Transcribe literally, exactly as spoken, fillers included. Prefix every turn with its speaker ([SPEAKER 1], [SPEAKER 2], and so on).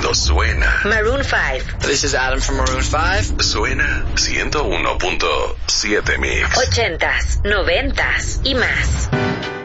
[SPEAKER 1] Esto suena.
[SPEAKER 2] Maroon five.
[SPEAKER 3] This is Adam from Maroon five.
[SPEAKER 1] Suena ciento uno punto siete Mix.
[SPEAKER 2] Ochentas, noventas y más.